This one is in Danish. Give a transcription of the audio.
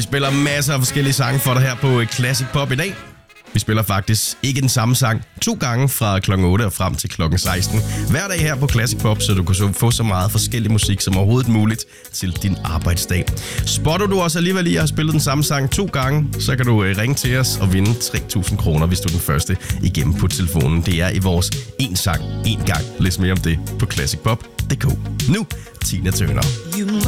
spiller masser af forskellige sange for dig her på Classic Pop i dag. Vi spiller faktisk ikke den samme sang 2 gange fra klokken 8 og frem til klokken 16. Hver dag her på Classic Pop, så du kan få så meget forskellig musik som overhovedet muligt til din arbejdsdag. Spotter du også alligevel i at have spillet den samme sang 2 gange, så kan du ringe til os og vinde 3.000 kroner, hvis du er den første igennem på telefonen. Det er i vores En sang, en gang. Læs mere om det på classicpop.dk. Nu, Tina Turner.